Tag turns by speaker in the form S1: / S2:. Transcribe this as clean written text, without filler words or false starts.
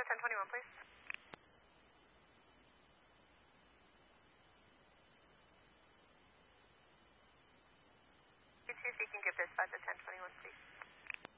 S1: 1021, please. You see if you can give dispatch at 1021, please.